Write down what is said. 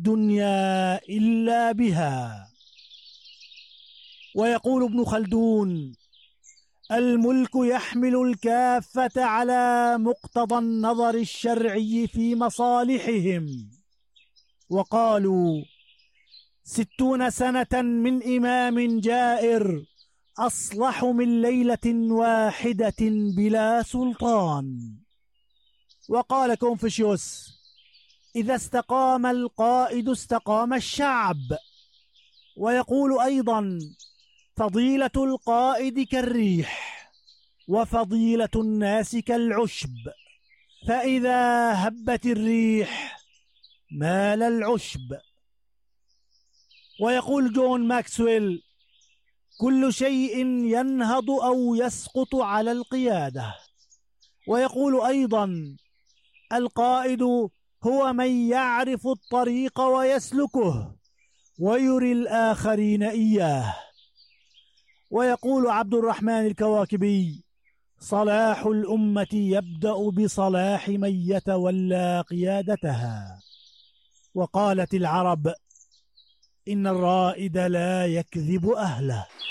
الدنيا إلا بها. ويقول ابن خلدون: الملك يحمل الكافة على مقتضى النظر الشرعي في مصالحهم. وقالوا: 60 سنة من إمام جائر أصلح من ليلة واحدة بلا سلطان. وقال كونفوشيوس: إذا استقام القائد استقام الشعب. ويقول أيضا: فضيلة القائد كالريح وفضيلة الناس كالعشب، فإذا هبت الريح مال العشب. ويقول جون ماكسويل: كل شيء ينهض أو يسقط على القيادة. ويقول أيضا: القائد هو من يعرف الطريق ويسلكه ويري الآخرين إياه. ويقول عبد الرحمن الكواكبي: صلاح الأمة يبدأ بصلاح من يتولى قيادتها. وقالت العرب: إن الرائد لا يكذب أهله.